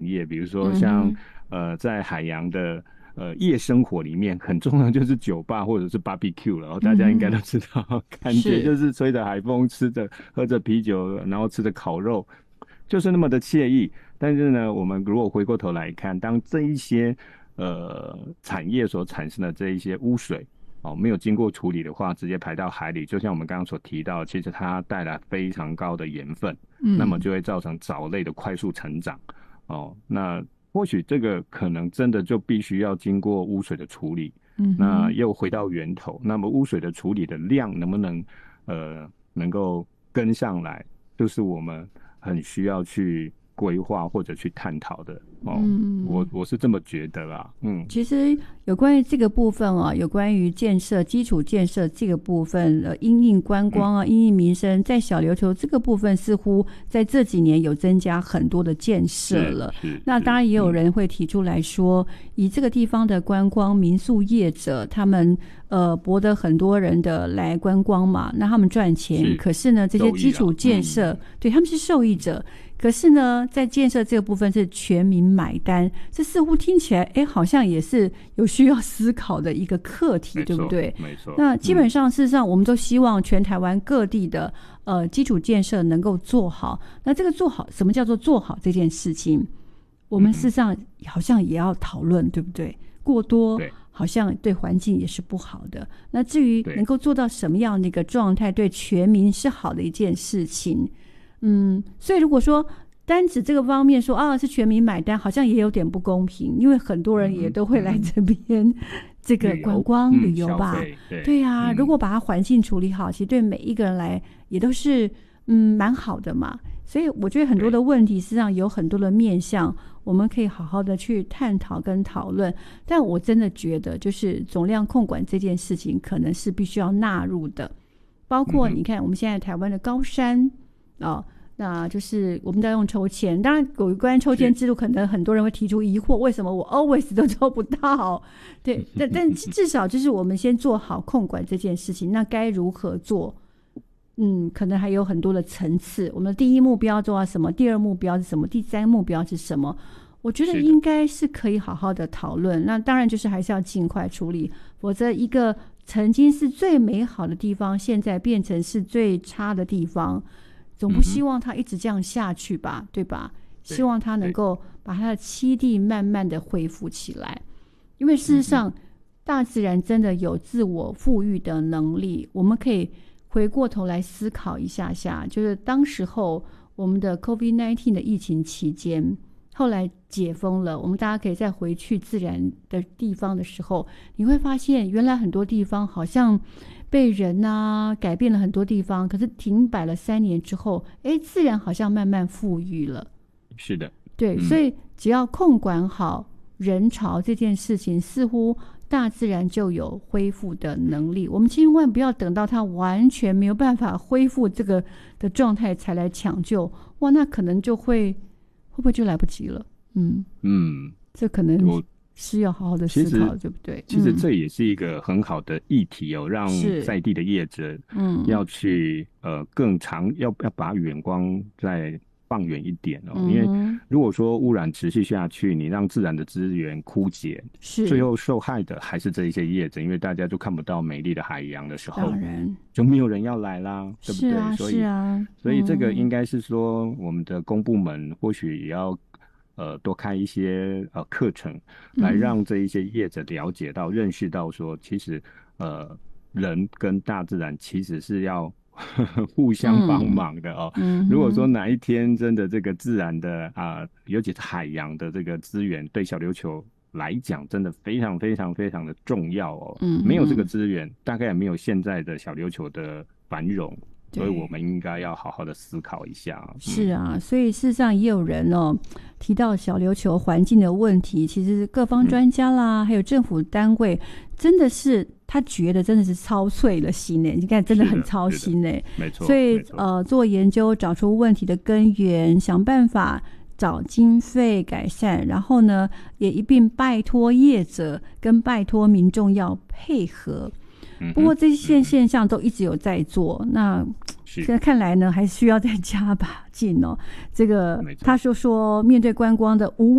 业，比如说像在海洋的夜生活里面，很重要就是酒吧或者是 barbecue 了，大家应该都知道，感觉就是吹着海风，喝着啤酒，然后吃着烤肉，就是那么的惬意。但是呢，我们如果回过头来看，当这一些产业所产生的这一些污水没有经过处理的话，直接排到海里，就像我们刚刚所提到，其实它带来非常高的盐分，那么就会造成藻类的快速成长那或许这个可能真的就必须要经过污水的处理，那又回到源头，那么污水的处理的量能不能能够跟上来，就是我们很需要去规划或者去探讨的我是这么觉得啦。 其实有关于这个部分有关于基础建设这个部分因应观光因应民生，在小琉球这个部分似乎在这几年有增加很多的建设了。那当然也有人会提出来说，以这个地方的观光民宿业者，他们博得很多人的来观光嘛，那他们赚钱，可是呢这些基础建设对他们是受益者，可是呢在建设这个部分是全民买单，这似乎听起来好像也是有需要思考的一个课题，对不对？ 没错。 那基本上事实上我们都希望全台湾各地的基础建设能够做好。那这个做好，什么叫做做好这件事情，我们事实上好像也要讨论，对不对？过多好像对环境也是不好的。那至于能够做到什么样的一个状态对全民是好的一件事情，所以如果说单指这个方面说是全民买单，好像也有点不公平，因为很多人也都会来这边这个观光旅游吧。对啊，如果把它环境处理好，其实对每一个人来也都是蛮好的嘛。所以我觉得很多的问题实际上有很多的面向，我们可以好好的去探讨跟讨论。但我真的觉得就是总量控管这件事情可能是必须要纳入的，包括你看我们现在台湾的高山那就是我们在用抽签，当然有关抽签制度可能很多人会提出疑惑，为什么我 always 都抽不到？对，但至少就是我们先做好控管这件事情，那该如何做？可能还有很多的层次。我们的第一目标做到什么？第二目标是什么？第三目标是什么？我觉得应该是可以好好的讨论。那当然就是还是要尽快处理，否则一个曾经是最美好的地方，现在变成是最差的地方，总不希望它一直这样下去吧，对吧？希望它能够把它的栖地慢慢的恢复起来。因为事实上大自然真的有自我富裕的能力，我们可以回过头来思考一下下，就是当时候我们的 COVID-19 的疫情期间，后来解封了，我们大家可以再回去自然的地方的时候，你会发现原来很多地方好像被人改变了很多地方，可是停摆了3年之后，自然好像慢慢富裕了。 是的， 对，所以只要控管好人潮这件事情，似乎大自然就有恢复的能力。我们千万不要等到它完全没有办法恢复这个的状态才来抢救，那可能会不会就来不及了？这可能是要好好的思考，对不对？ 其实这也是一个很好的议题让在地的业者要去更长，要把眼光再放远一点因为如果说污染持续下去，你让自然的资源枯竭，最后受害的还是这一些业者，因为大家就看不到美丽的海洋的时候，当然就没有人要来啦，对不对？所以这个应该是说我们的公部门或许也要多开一些课程，来让这一些业者了解到、认识到说，其实人跟大自然其实是要互相帮忙的如果说哪一天真的这个自然的尤其是海洋的这个资源对小琉球来讲真的非常非常非常的重要没有这个资源，大概也没有现在的小琉球的繁荣，所以我们应该要好好的思考一下。 是啊，所以事实上也有人提到小琉球环境的问题，其实各方专家啦还有政府单位真的是他觉得真的是操碎了心你看真的很操心没错。 所以做研究找出问题的根源，想办法找经费改善，然后呢也一并拜托业者跟拜托民众要配合。不过这些现象都一直有在做，那现在看来呢还需要再加把劲这个他说面对观光的无